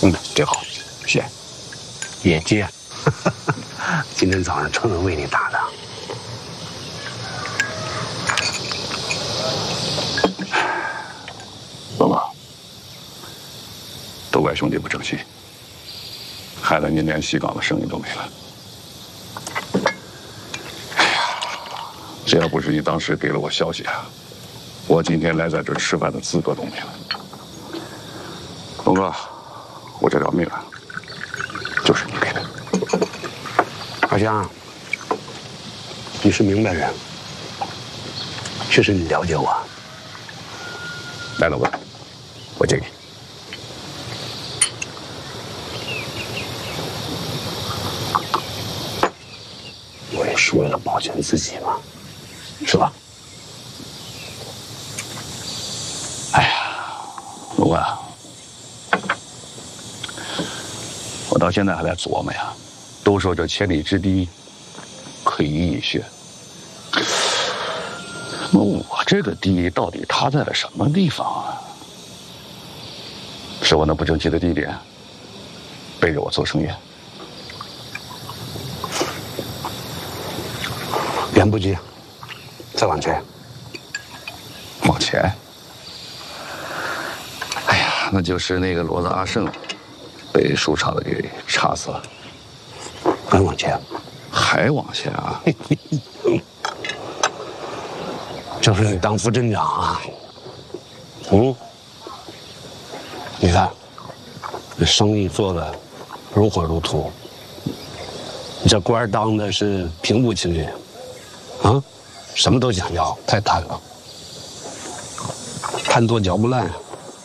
这好，谢。野鸡，今天早上程程为你打的。 老马，都怪兄弟不争气，害得您连西港的生意都没了。哎呀，这要不是你当时给了我消息啊，我今天来在这吃饭的资格都没了。龙哥，我这条命啊，就是你给的。 老乡，你是明白人，确实你了解我。 来，老哥，我借给你。 我也是为了保全自己嘛，是吧？ 哎呀，龙哥，我到现在还在琢磨呀。都说这千里之堤，可以一血。那我这个堤到底塌在了什么地方啊？是我那不争气的弟弟背着我做生意？ 言不及，再往前。 往前？哎呀，那就是那个骡子阿胜被书场的给插死了。 还往前， 还往前啊！ 就是你当副镇长啊，你看，这生意做的如火如荼，你这官当的是平步青云，啊，什么都想要，太贪了，贪多嚼不烂。